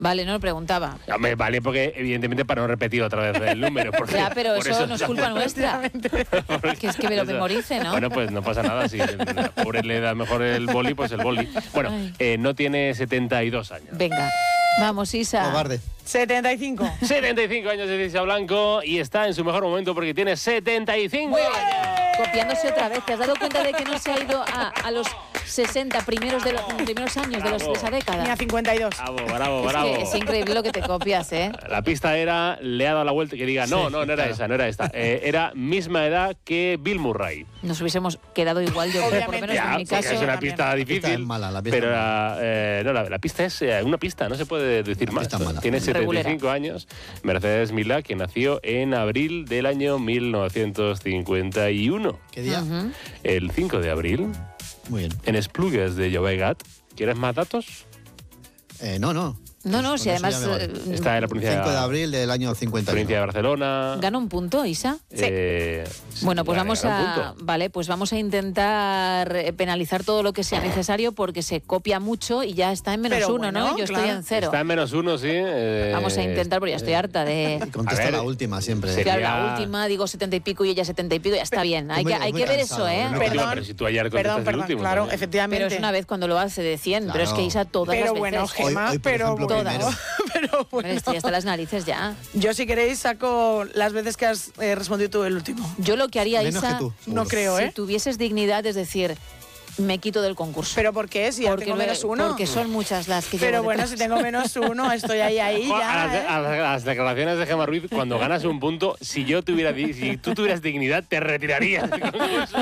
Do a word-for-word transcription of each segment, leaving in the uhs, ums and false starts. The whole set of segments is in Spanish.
Vale, no lo preguntaba. Hombre, vale, porque evidentemente para no repetir otra vez el número. Porque, ya, pero eso, eso no es culpa nuestra. Que es que me lo memorice, ¿no? Bueno, pues no pasa nada. Si a pobre le da mejor el boli, pues el boli. Bueno, eh, no tiene setenta y dos años. Venga, vamos, Isa. Cobarde. setenta y cinco. setenta y cinco años de Isa Blanco y está en su mejor momento porque tiene setenta y cinco años. Copiándose otra vez. ¿Te has dado cuenta de que no se ha ido a, a los sesenta primeros, de los, primeros años de, los, de esa década? Ni a cincuenta y dos. Bravo, bravo, Es, bravo. que es increíble lo que te copias, ¿eh? La pista era, le ha dado la vuelta y que diga, no, Sí, no, no era claro. esa, no era esta. Eh, era misma edad que Bill Murray. Nos hubiésemos quedado igual, yo creo, por lo menos Ya, en mi porque caso. es una también. pista La difícil. pista es mala, la pista pero es la, eh, no, la, la pista es eh, una pista, no se puede decir La más. pista es mala. Tiene setenta y cinco Regulera. años. Mercedes Milá, que nació en abril del año mil novecientos cincuenta y uno. ¿Qué día? Ujú. El cinco de abril, Muy bien. en Esplugues de Llobregat. ¿Quieres más datos? Eh, no, no. No, no, Con si eso además ya me vale. eh, Está en la provincia, cinco de abril del año cincuenta y provincia de uno. Barcelona. ¿gana un punto, Isa? Eh, Bueno, pues gana vamos un a, punto. vale, pues vamos a intentar eh, penalizar todo lo que sea necesario porque se copia mucho y ya está en menos Pero uno, bueno, ¿no? Yo estoy claro. en cero. Está en menos uno, sí. eh, Vamos a intentar, porque ya estoy harta de... Y contesta A ver, la última siempre. sería- Claro, la última, digo setenta y pico y ella setenta y pico, ya está bien. Hay muy- que, hay muy que ver cansado, eso, ¿eh? muy Pero, Perdón, pero si tú ayer contestas Perdón, el perdón, último. claro, también. efectivamente. Pero es una vez cuando lo hace de cien, pero es que Claro. Isa todas Pero las bueno, veces. Gemma, Hoy- hoy, por pero ejemplo, todas. primero. Pero Hombre, bueno. estoy hasta las narices ya. Yo, si queréis, saco las veces que has eh, respondido tú el último. Yo lo que haría, Menos Isa, que tú, No seguro. creo, si ¿eh? tuvieses dignidad, es decir, me quito del concurso. ¿Pero por qué? Si ya porque, tengo lo- menos uno. porque son muchas las que Pero llevo bueno, detrás. si tengo menos uno, estoy ahí, ahí, Jo, a, las, ya, ¿eh? a las- a las declaraciones de Gemma Ruiz, cuando ganas un punto, si yo tuviera di- si tú tuvieras dignidad, te retirarías del concurso.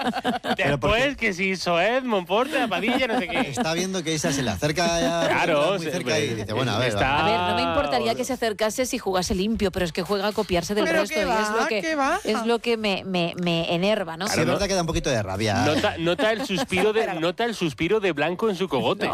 Después que si Soed, Monforte, Padilla, no sé qué. Está viendo que Isa se le acerca ya Claro, muy se- cerca y dice, bueno, a ver, está- va. A ver, no me importaría que se acercase si jugase limpio, pero es que juega a copiarse del Pero resto qué y va, es lo que, qué va. es lo que me, me, me enerva, ¿no? Sí, es verdad que da un poquito de rabia. Nota, nota el suspiro de nota el suspiro de Blanco en su cogote.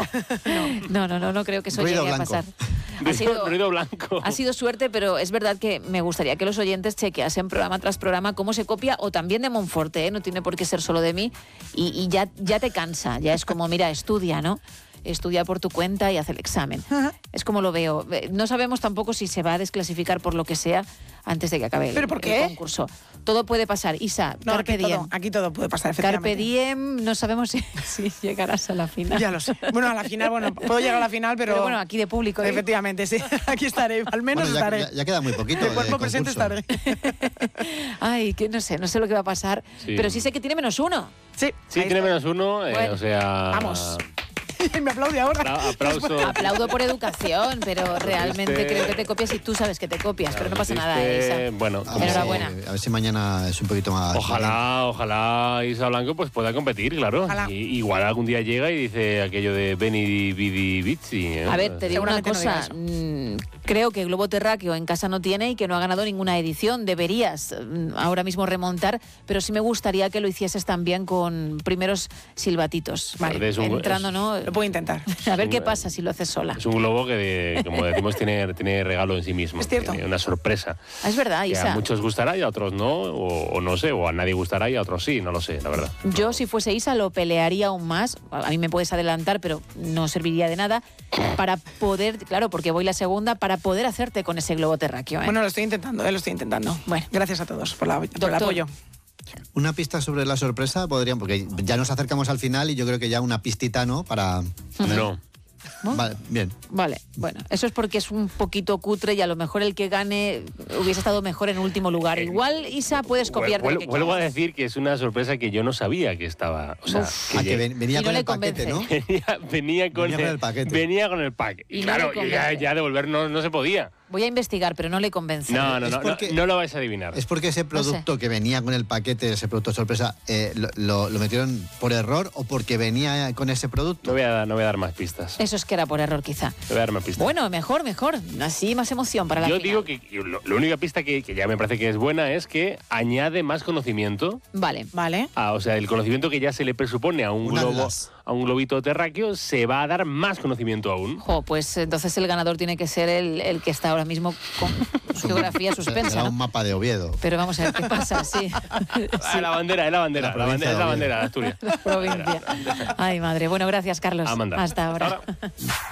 No, no, no, no creo que eso Ruido llegue a blanco. pasar. Ha Ruido, sido, ruido blanco. ha sido suerte, pero es verdad que me gustaría que los oyentes chequeasen programa tras programa cómo se copia, o también de Monforte, ¿eh? No tiene por qué ser solo de mí, y, y ya, ya te cansa, ya es como, mira, estudia, ¿no? Estudia por tu cuenta y haz el examen. Es como lo veo. No sabemos tampoco si se va a desclasificar por lo que sea antes de que acabe el, ¿Pero por el qué? concurso. Todo puede pasar. Isa, No, carpe aquí diem. todo, aquí todo puede pasar, Carpe efectivamente. diem, no sabemos si, si llegarás a la final. Ya lo sé. Bueno, a la final, bueno, puedo llegar a la final, pero... Pero bueno, aquí de público. ¿eh? Efectivamente, sí. Aquí estaré, al menos Bueno, ya, estaré. ya- ya queda muy poquito De de cuerpo presente concurso. estaré. Ay, que no sé, no sé lo que va a pasar. Sí. Pero sí sé que tiene menos uno. Sí, Sí, ahí tiene está. menos uno, eh, Bueno, o sea... vamos. Me aplaude ahora. Apla- Aplauso. Aplaudo por educación, pero realmente viste- creo que te copias y tú sabes que te copias, pero no pasa nada, Viste- Isa. Bueno, A como- ver, si, Enhorabuena. a ver si mañana es un poquito más... Ojalá, ojalá Isa Blanco pues pueda competir, claro. Ojalá. Y, igual algún día llega y dice aquello de Beni Bidi Bici. ¿eh? A ver, te digo una Seguramente no diga cosa. eso. mm, creo que Globo Terráqueo en casa no tiene y que no ha ganado ninguna edición. Deberías mm, ahora mismo remontar, pero sí me gustaría que lo hicieses también con primeros silbatitos. Vale, es un- Entrando, es- ¿no? Lo puedo intentar. A ver un- qué pasa si lo haces sola. Es un globo que, como decimos, tiene, tiene regalo en sí mismo. Es cierto. Tiene una sorpresa. Ah, es verdad, Que Isa. a muchos gustará y a otros no, o, o no sé, o a nadie gustará y a otros sí, no lo sé, la verdad. Yo, si fuese Isa, lo pelearía aún más. A mí me puedes adelantar, pero no serviría de nada para poder, claro, porque voy la segunda, para poder hacerte con ese globo terráqueo. ¿eh? Bueno, lo estoy intentando, eh, lo estoy intentando. Bueno. Gracias a todos por, la, por el Doctor. apoyo. Una pista sobre la sorpresa podrían, porque ya nos acercamos al final y yo creo que ya una pistita, ¿no? Para... No. ¿No? Vale, bien. Vale, bueno, eso es porque es un poquito cutre y a lo mejor el que gane hubiese estado mejor en último lugar. Igual, Isa, puedes copiar de lo Vuel- que Vuelvo a quieras. decir que es una sorpresa que yo no sabía que estaba. O sea, Uf. que Ah, que lleg- ven- venía Y no con le el paquete, ¿no? convence. venía, venía con Venía con el paquete. Venía con el pack. Y Y no claro, le y ya, convence. ya devolver no, no se podía. Voy a investigar, pero no le convence. No, no, Es no, no, porque- no lo vais a adivinar. ¿Es porque ese producto que venía con el paquete, ese producto sorpresa, eh, lo, lo- lo metieron por error o porque venía con ese No producto? voy, a, no voy a dar más pistas. Eso es que era por error, quizá. No voy a dar más pistas. Bueno, mejor, mejor. Así más emoción para la Yo final. digo que lo- la única pista que, que ya me parece que es buena es que añade más conocimiento. Vale. Vale. a- o sea, el conocimiento que ya se le presupone a un Un globo, atlas. a un globito terráqueo, se va a dar más conocimiento aún. Jo, pues entonces el ganador tiene que ser el, el que está ahora mismo con su geografía suspensa, Será ¿no? un mapa de Oviedo. Pero vamos a ver qué pasa, sí. Ah, la bandera, es la bandera, La la bandera, es la provincia de bandera de Asturias. Provincia. Ay, madre. Bueno, gracias, Carlos. A mandar. Hasta ahora. Hasta ahora.